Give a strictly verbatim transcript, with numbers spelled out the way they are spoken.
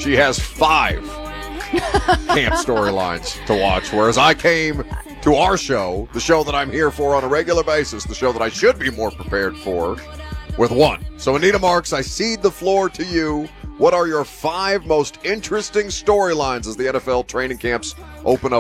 She has five camp storylines to watch, whereas I came to our show, the show that I'm here for on a regular basis, the show that I should be more prepared for, with one. So, Anita Marks, I cede the floor to you. What are your five most interesting storylines as the N F L training camps open up